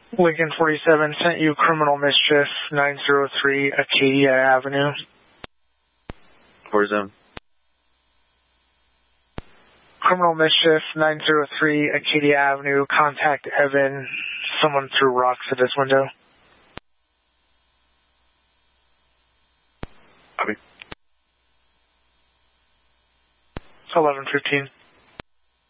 Lincoln 47 sent you criminal mischief 903 Acadia Avenue. 47. Criminal mischief 903 Acadia Avenue. Contact Evan. Someone threw rocks at his window. Copy. 11:15.